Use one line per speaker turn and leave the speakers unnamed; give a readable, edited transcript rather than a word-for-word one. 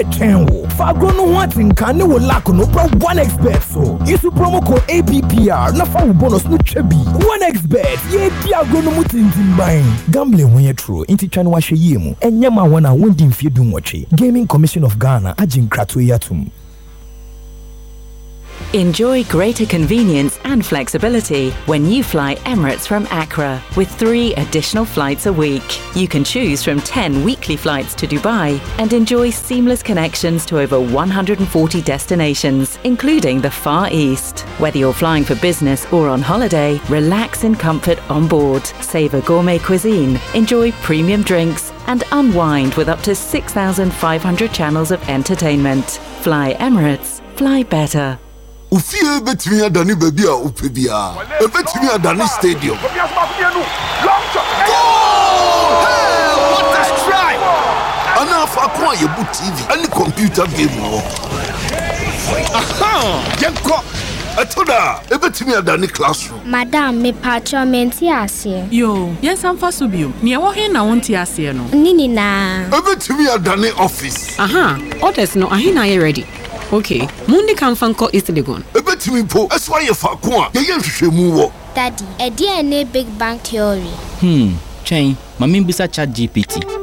Chenwo. Fago no wanting can no lack no pro 1xbet so. Use promo code APPR na fa bonus no chebi. 1xbet ye Diago no mutintin buying. Gambling when you true inti chanu wa sheyemu. Enyama wana wundi mfie dumwachi. Gaming Commission of Ghana ajin kratu yatum.
Enjoy greater convenience and flexibility when you fly Emirates from Accra with 3 additional flights a week. You can choose from 10 weekly flights to Dubai and enjoy seamless connections to over 140 destinations, including the Far East. Whether you're flying for business or on holiday, relax in comfort on board, savor gourmet cuisine, enjoy premium drinks, and unwind with up to 6,500 channels of entertainment. Fly Emirates, fly better.
Ufie betimi adani baby a upebia. Betimi adani stadium. Hey, what a strike! Ana fa kwa yebu TV and computer game wo. Aha! Yenko. Atoda, betimi adani classroom.
Madam, me patcho menti ase.
Yo, yes am fa so bio. Me wo he na wonti ase no.
Nini na.
Betimi adani office.
Aha, orders no ahina ye ready. Okay, Mundi can fanko East Legon.
Betimi po, that's why you fa kwa. Ye hwehwemu wo.
Daddy, a DNA Big Bang Theory.
Chain, mami bisa chat GPT.